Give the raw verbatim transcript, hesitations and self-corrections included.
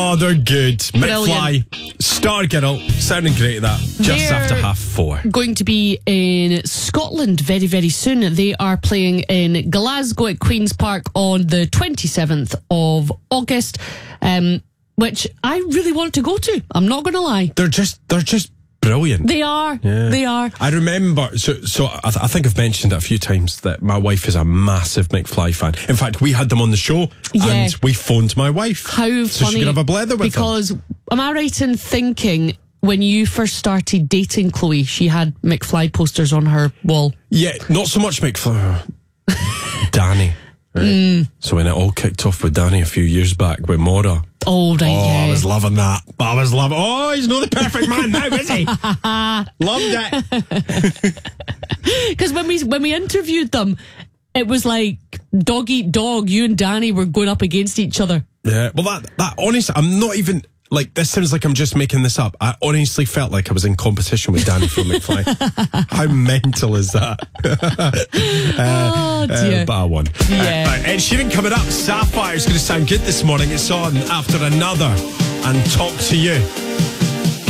Oh, they're good. Brilliant. McFly, Stargirl, sounding great that. Just They're after half four. Going to be in Scotland very, very soon. They are playing in Glasgow at Queen's Park on the twenty-seventh of August, um, which I really want to go to. I'm not going to lie. They're just, they're just brilliant. They are. Yeah. They are. I remember, so so I, th- I think I've mentioned it a few times that my wife is a massive McFly fan. In fact, we had them on the show Yeah. and we phoned my wife. How funny. So she could have a blether with because, them. am I right in thinking when you first started dating Chloe, she had McFly posters on her wall? Yeah, not so much McFly. Danny. Right? Mm. So when it all kicked off with Danny a few years back with Maura. Oh, right, Oh, yeah. I was loving that. I was loving. Oh, he's not the perfect man now, is he? Loved it. Because when we when we interviewed them, it was like dog eat dog. You and Danny were going up against each other. Yeah. Well, that that honestly, I'm not even like this. Sounds like I'm just making this up. I honestly felt like I was in competition with Danny from McFly. How mental is that? uh, Oh dear. uh, but I won. Yeah. Uh, right, Ed Sheeran coming up. Sapphire's going to sound good this morning. It's on After Another and Talk to You.